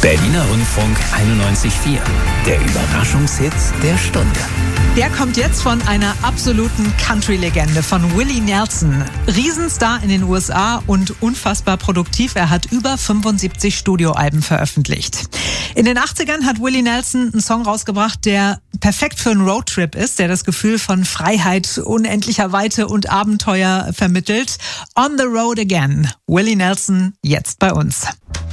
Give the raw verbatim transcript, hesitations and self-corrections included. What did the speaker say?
Berliner Rundfunk einundneunzig Komma vier. Der Überraschungshit der Stunde. Der kommt jetzt von einer absoluten Country-Legende, von Willie Nelson. Riesenstar in den U S A und unfassbar produktiv. Er hat über fünfundsiebzig Studioalben veröffentlicht. In den achtzigern hat Willie Nelson einen Song rausgebracht, der perfekt für einen Roadtrip ist, der das Gefühl von Freiheit, unendlicher Weite und Abenteuer vermittelt. On the Road Again. Willie Nelson jetzt bei uns.